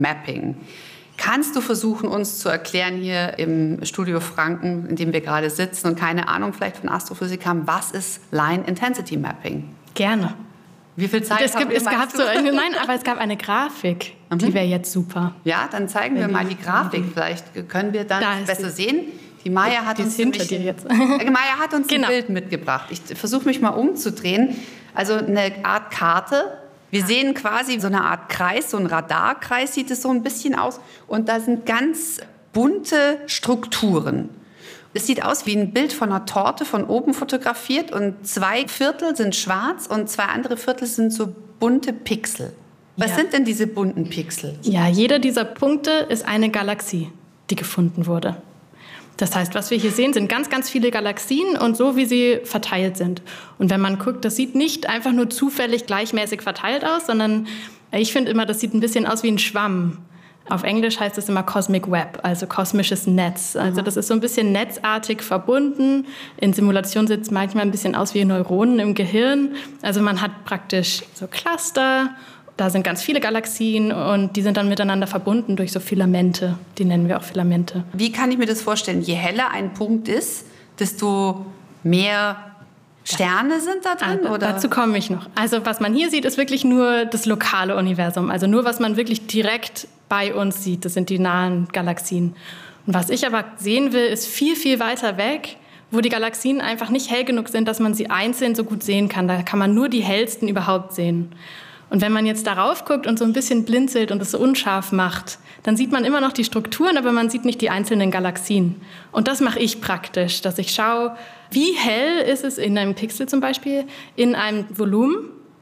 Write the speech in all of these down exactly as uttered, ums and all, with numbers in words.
Mapping. Kannst du versuchen, uns zu erklären hier im Studio Franken, in dem wir gerade sitzen und keine Ahnung vielleicht von Astrophysik haben, was ist Line Intensity Mapping? Gerne. Wie viel Zeit es haben gibt, wir, es gab so eine, Nein, aber es gab eine Grafik, mhm. die wäre jetzt super. Ja, dann zeigen wir mal die Grafik. Vielleicht können wir dann da besser die. sehen. Die Maya hat die uns, hinter dir jetzt. Maya hat uns genau. ein Bild mitgebracht. Ich versuche mich mal umzudrehen. Also eine Art Karte. Wir sehen quasi so eine Art Kreis, so ein Radarkreis sieht es so ein bisschen aus. Und da sind ganz bunte Strukturen. Es sieht aus wie ein Bild von einer Torte von oben fotografiert und zwei Viertel sind schwarz und zwei andere Viertel sind so bunte Pixel. Was ja. sind denn diese bunten Pixel? Ja, jeder dieser Punkte ist eine Galaxie, die gefunden wurde. Das heißt, was wir hier sehen, sind ganz, ganz viele Galaxien und so, wie sie verteilt sind. Und wenn man guckt, das sieht nicht einfach nur zufällig gleichmäßig verteilt aus, sondern ich finde immer, das sieht ein bisschen aus wie ein Schwamm. Auf Englisch heißt es immer Cosmic Web, also kosmisches Netz. Also das ist so ein bisschen netzartig verbunden. In Simulationen sieht es manchmal ein bisschen aus wie Neuronen im Gehirn. Also man hat praktisch so Cluster. Da sind ganz viele Galaxien und die sind dann miteinander verbunden durch so Filamente. Die nennen wir auch Filamente. Wie kann ich mir das vorstellen? Je heller ein Punkt ist, desto mehr Sterne sind da drin? Ah, oder? Dazu komme ich noch. Also was man hier sieht, ist wirklich nur das lokale Universum. Also nur, was man wirklich direkt bei uns sieht. Das sind die nahen Galaxien. Und was ich aber sehen will, ist viel, viel weiter weg, wo die Galaxien einfach nicht hell genug sind, dass man sie einzeln so gut sehen kann. Da kann man nur die hellsten überhaupt sehen. Und wenn man jetzt darauf guckt und so ein bisschen blinzelt und es so unscharf macht, dann sieht man immer noch die Strukturen, aber man sieht nicht die einzelnen Galaxien. Und das mache ich praktisch, dass ich schaue, wie hell ist es in einem Pixel zum Beispiel, in einem Volumen.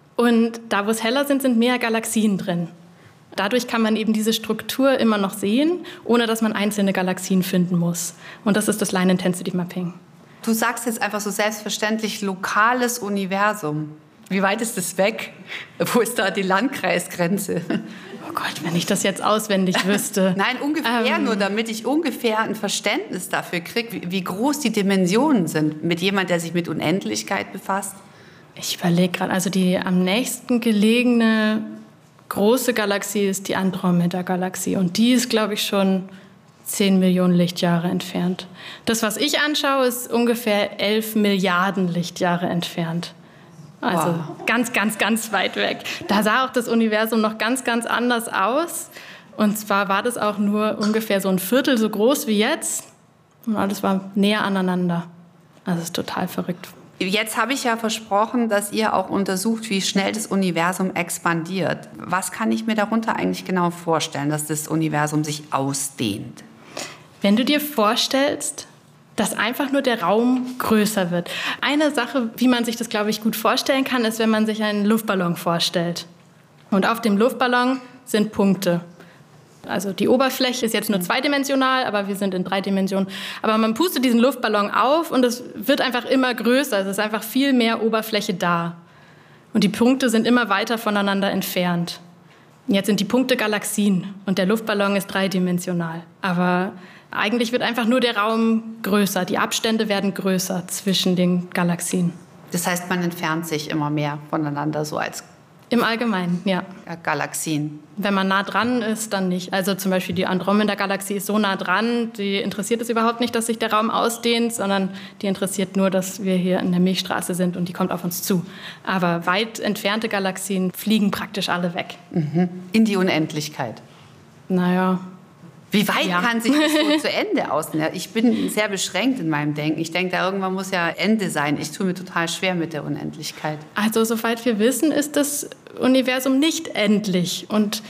Und da, wo es heller sind, sind mehr Galaxien drin. Dadurch kann man eben diese Struktur immer noch sehen, ohne dass man einzelne Galaxien finden muss. Und das ist das Line Intensity Mapping. Du sagst jetzt einfach so selbstverständlich lokales Universum. Wie weit ist es weg? Wo ist da die Landkreisgrenze? Oh Gott, wenn ich das jetzt auswendig wüsste. Nein, ungefähr ähm, nur, damit ich ungefähr ein Verständnis dafür kriege, wie, wie groß die Dimensionen sind mit jemand, der sich mit Unendlichkeit befasst. Ich überlege gerade, also die am nächsten gelegene große Galaxie ist die Andromeda-Galaxie. Und die ist, glaube ich, schon zehn Millionen Lichtjahre entfernt. Das, was ich anschaue, ist ungefähr elf Milliarden Lichtjahre entfernt. Also wow. ganz, ganz, ganz weit weg. Da sah auch das Universum noch ganz, ganz anders aus. Und zwar war das auch nur ungefähr so ein Viertel so groß wie jetzt. Und alles war näher aneinander. Also es ist total verrückt. Jetzt habe ich ja versprochen, dass ihr auch untersucht, wie schnell das Universum expandiert. Was kann ich mir darunter eigentlich genau vorstellen, dass das Universum sich ausdehnt? Wenn du dir vorstellst, dass einfach nur der Raum größer wird. Eine Sache, wie man sich das, glaube ich, gut vorstellen kann, ist, wenn man sich einen Luftballon vorstellt. Und auf dem Luftballon sind Punkte. Also die Oberfläche ist jetzt nur zweidimensional, aber wir sind in drei Dimensionen. Aber man pustet diesen Luftballon auf und es wird einfach immer größer. Es ist einfach viel mehr Oberfläche da. Und die Punkte sind immer weiter voneinander entfernt. Und jetzt sind die Punkte Galaxien und der Luftballon ist dreidimensional. Aber eigentlich wird einfach nur der Raum größer. Die Abstände werden größer zwischen den Galaxien. Das heißt, man entfernt sich immer mehr voneinander, so als im Allgemeinen, ja. Galaxien. Wenn man nah dran ist, dann nicht. Also zum Beispiel die Andromeda-Galaxie ist so nah dran, die interessiert es überhaupt nicht, dass sich der Raum ausdehnt, sondern die interessiert nur, dass wir hier in der Milchstraße sind und die kommt auf uns zu. Aber weit entfernte Galaxien fliegen praktisch alle weg. Mhm. In die Unendlichkeit. Naja. Wie weit ja. kann sich das so zu Ende ausdehnen? Ich bin sehr beschränkt in meinem Denken. Ich denke, da irgendwann muss ja Ende sein. Ich tue mir total schwer mit der Unendlichkeit. Also soweit wir wissen, ist das Universum nicht endlich. Und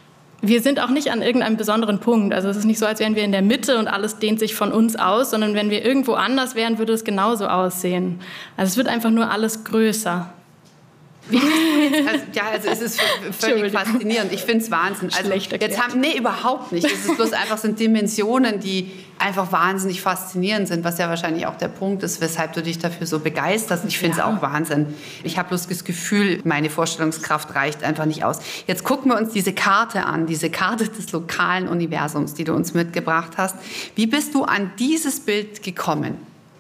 wir sind auch nicht an irgendeinem besonderen Punkt. Also es ist nicht so, als wären wir in der Mitte und alles dehnt sich von uns aus, sondern wenn wir irgendwo anders wären, würde es genauso aussehen. Also es wird einfach nur alles größer. Also, ja, also es ist völlig faszinierend. Ich finde es Wahnsinn. Also jetzt haben, nee, überhaupt nicht. Es ist bloß einfach sind Dimensionen, die einfach wahnsinnig faszinierend sind, was ja wahrscheinlich auch der Punkt ist, weshalb du dich dafür so begeisterst. Ich finde es ja. auch Wahnsinn. Ich habe bloß das Gefühl, meine Vorstellungskraft reicht einfach nicht aus. Jetzt gucken wir uns diese Karte an, diese Karte des lokalen Universums, die du uns mitgebracht hast. Wie bist du an dieses Bild gekommen?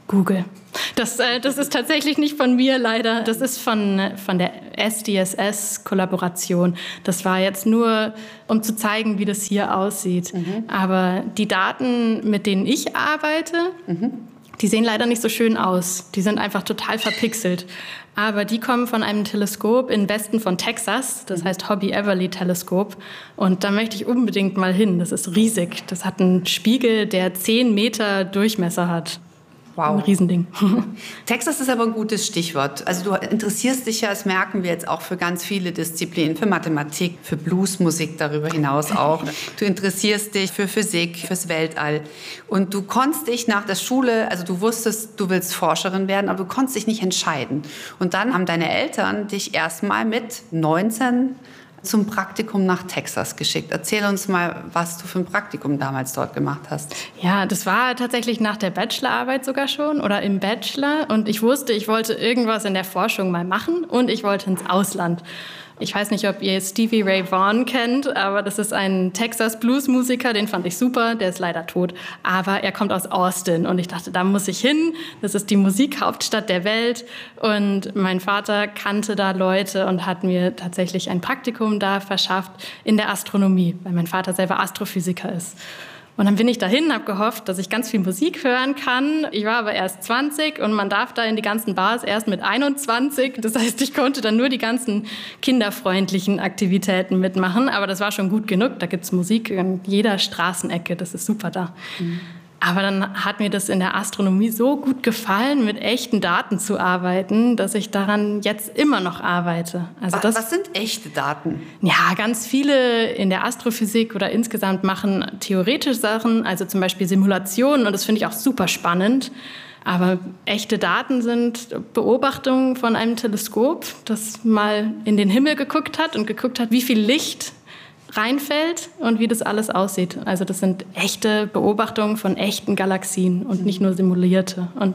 Google. Das, äh, das ist tatsächlich nicht von mir leider. Das ist von, von der S D S S-Kollaboration. Das war jetzt nur, um zu zeigen, wie das hier aussieht. Mhm. Aber die Daten, mit denen ich arbeite, mhm. die sehen leider nicht so schön aus. Die sind einfach total verpixelt. Aber die kommen von einem Teleskop im Westen von Texas. Das heißt Hobby-Everly-Teleskop. Und da möchte ich unbedingt mal hin. Das ist riesig. Das hat einen Spiegel, der zehn Meter Durchmesser hat. Wow. Ein Riesending. Texas ist aber ein gutes Stichwort. Also du interessierst dich ja, das merken wir jetzt auch, für ganz viele Disziplinen, für Mathematik, für Bluesmusik darüber hinaus auch. Du interessierst dich für Physik, fürs Weltall. Und du konntest dich nach der Schule, also du wusstest, du willst Forscherin werden, aber du konntest dich nicht entscheiden. Und dann haben deine Eltern dich erst mal mit neunzehn zum Praktikum nach Texas geschickt. Erzähl uns mal, was du für ein Praktikum damals dort gemacht hast. Ja, das war tatsächlich nach der Bachelorarbeit sogar schon oder im Bachelor. Und ich wusste, ich wollte irgendwas in der Forschung mal machen und ich wollte ins Ausland. Ich weiß nicht, ob ihr Stevie Ray Vaughan kennt, aber das ist ein Texas-Blues-Musiker, den fand ich super, der ist leider tot, aber er kommt aus Austin und ich dachte, da muss ich hin, das ist die Musikhauptstadt der Welt und mein Vater kannte da Leute und hat mir tatsächlich ein Praktikum da verschafft in der Astronomie, weil mein Vater selber Astrophysiker ist. Und dann bin ich dahin, habe gehofft, dass ich ganz viel Musik hören kann. Ich war aber erst zwanzig und man darf da in die ganzen Bars erst mit einundzwanzig. Das heißt, ich konnte dann nur die ganzen kinderfreundlichen Aktivitäten mitmachen. Aber das war schon gut genug. Da gibt's Musik in jeder Straßenecke. Das ist super da. Mhm. Aber dann hat mir das in der Astronomie so gut gefallen, mit echten Daten zu arbeiten, dass ich daran jetzt immer noch arbeite. Also das, was sind echte Daten? Ja, ganz viele in der Astrophysik oder insgesamt machen theoretische Sachen, also zum Beispiel Simulationen, und das finde ich auch super spannend. Aber echte Daten sind Beobachtungen von einem Teleskop, das mal in den Himmel geguckt hat und geguckt hat, wie viel Licht reinfällt und wie das alles aussieht. Also das sind echte Beobachtungen von echten Galaxien und nicht nur simulierte. Und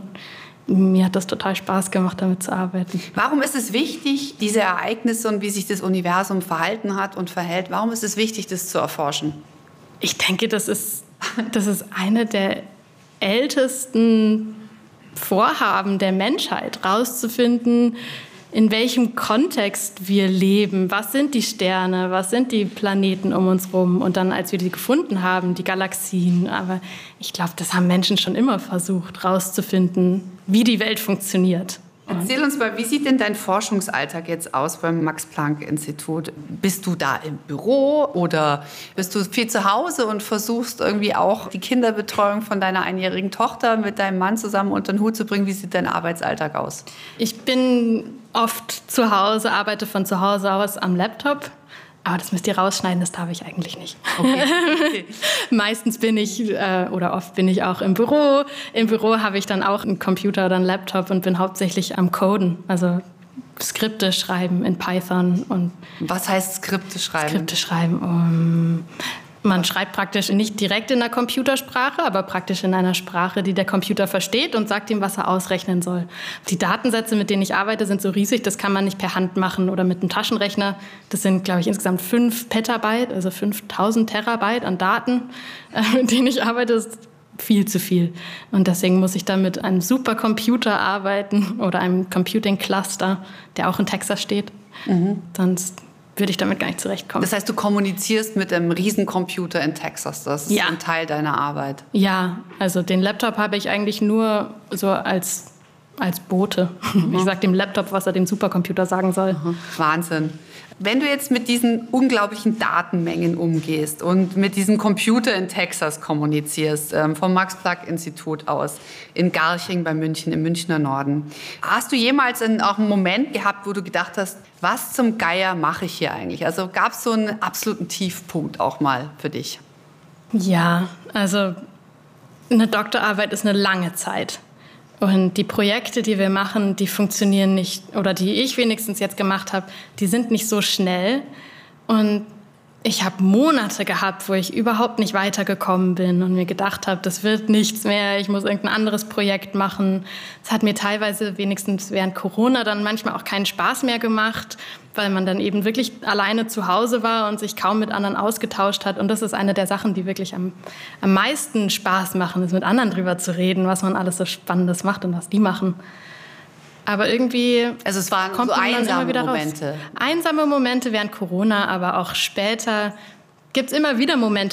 mir hat das total Spaß gemacht, damit zu arbeiten. Warum ist es wichtig, diese Ereignisse und wie sich das Universum verhalten hat und verhält, warum ist es wichtig, das zu erforschen? Ich denke, das ist, das ist eine der ältesten Vorhaben der Menschheit, rauszufinden, in welchem Kontext wir leben, was sind die Sterne, was sind die Planeten um uns rum. Und dann, als wir die gefunden haben, die Galaxien. Aber ich glaube, das haben Menschen schon immer versucht, rauszufinden, wie die Welt funktioniert. Erzähl uns mal, wie sieht denn dein Forschungsalltag jetzt aus beim Max-Planck-Institut? Bist du da im Büro oder bist du viel zu Hause und versuchst irgendwie auch die Kinderbetreuung von deiner einjährigen Tochter mit deinem Mann zusammen unter den Hut zu bringen? Wie sieht dein Arbeitsalltag aus? Ich bin oft zu Hause, arbeite von zu Hause aus am Laptop. Aber das müsst ihr rausschneiden, das darf ich eigentlich nicht. Okay. Okay. Meistens bin ich, äh, oder oft bin ich auch im Büro. Im Büro habe ich dann auch einen Computer oder einen Laptop und bin hauptsächlich am Coden. Also Skripte schreiben in Python. Und was heißt Skripte schreiben? Skripte schreiben, um... Man schreibt praktisch nicht direkt in der Computersprache, aber praktisch in einer Sprache, die der Computer versteht und sagt ihm, was er ausrechnen soll. Die Datensätze, mit denen ich arbeite, sind so riesig, das kann man nicht per Hand machen oder mit einem Taschenrechner. Das sind, glaube ich, insgesamt fünf Petabyte, also fünftausend Terabyte an Daten, mit denen ich arbeite. Das ist viel zu viel. Und deswegen muss ich da mit einem Supercomputer arbeiten oder einem Computing Cluster, der auch in Texas steht. Mhm. Sonst würde ich damit gar nicht zurechtkommen. Das heißt, du kommunizierst mit einem Riesencomputer in Texas. Das ist ja ein Teil deiner Arbeit. Ja, also den Laptop habe ich eigentlich nur so als, als Bote. Mhm. Ich sage dem Laptop, was er dem Supercomputer sagen soll. Mhm. Wahnsinn. Wenn du jetzt mit diesen unglaublichen Datenmengen umgehst und mit diesem Computer in Texas kommunizierst, ähm, vom Max-Planck-Institut aus, in Garching bei München, im Münchner Norden, hast du jemals einen, auch einen Moment gehabt, wo du gedacht hast, was zum Geier mache ich hier eigentlich? Also gab es so einen absoluten Tiefpunkt auch mal für dich? Ja, also eine Doktorarbeit ist eine lange Zeit. Und die Projekte, die wir machen, die funktionieren nicht, oder die ich wenigstens jetzt gemacht habe, die sind nicht so schnell. Und Ich habe Monate gehabt, wo ich überhaupt nicht weitergekommen bin und mir gedacht habe, das wird nichts mehr, ich muss irgendein anderes Projekt machen. Es hat mir teilweise, wenigstens während Corona, dann manchmal auch keinen Spaß mehr gemacht, weil man dann eben wirklich alleine zu Hause war und sich kaum mit anderen ausgetauscht hat. Und das ist eine der Sachen, die wirklich am, am meisten Spaß machen, ist mit anderen drüber zu reden, was man alles so Spannendes macht und was die machen. Aber irgendwie also es waren kommt so man dann einsame immer wieder Momente. raus. Einsame Momente während Corona, aber auch später gibt es immer wieder Momente,